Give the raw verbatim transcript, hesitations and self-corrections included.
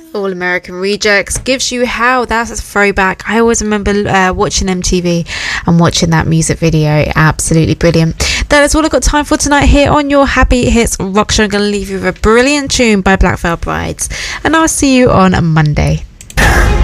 All American Rejects gives you hell. That's a throwback. I always remember uh, watching M T V and watching that music video. Absolutely brilliant. That is all I've got time for tonight here on your Happy Hits Rock Show. I'm going to leave you with a brilliant tune by Black Veil Brides, and I'll see you on Monday.